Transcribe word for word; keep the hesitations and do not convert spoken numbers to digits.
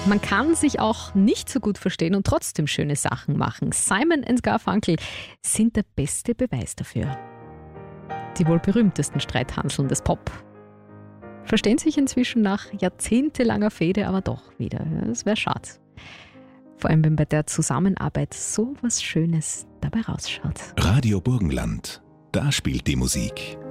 Man kann sich auch nicht so gut verstehen und trotzdem schöne Sachen machen. Simon und Garfunkel sind der beste Beweis dafür. Die wohl berühmtesten Streithanseln des Pop. Verstehen sich inzwischen nach jahrzehntelanger Fehde aber doch wieder. Das wäre schade. Vor allem, wenn bei der Zusammenarbeit so was Schönes dabei rausschaut. Radio Burgenland, da spielt die Musik.